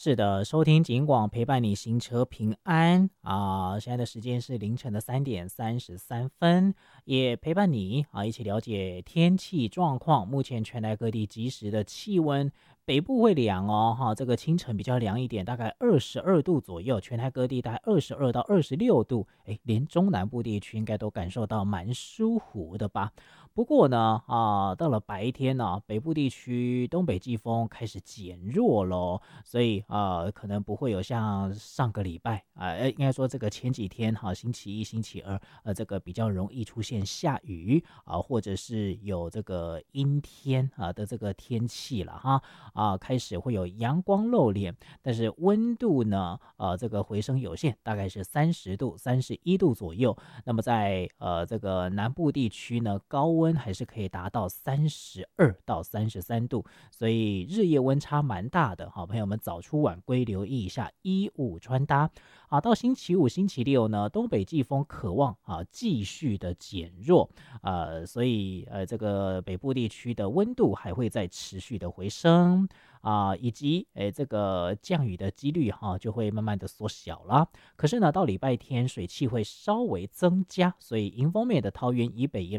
是的，收听警广陪伴你行车平安现在的时间是凌晨的3:33，也陪伴你一起了解天气状况。目前全台各地即时的气温，北部会凉这个清晨比较凉一点，大概22度左右，全台各地大概22到26度，连中南部地区应该都感受到蛮舒服的吧。不过呢，到了白天呢，北部地区东北季风开始减弱咯，所以可能不会有像上个礼拜应该说这个前几天星期一、星期二这个比较容易出现下雨或者是有这个阴天的这个天气了开始会有阳光露脸，但是温度呢这个回升有限，大概是30度、31度左右。那么在这个南部地区呢，高温还是可以达到32到33度，所以日夜温差蛮大的。好，朋友们早出晚归留意一下衣物穿搭。到星期五、星期六呢，东北季风可望继续的减弱，所以这个北部地区的温度还会再持续的回升以及这个降雨的几率就会慢慢的缩小了。可是呢，到礼拜天水汽会稍微增加，所以迎风面的桃园以北、宜兰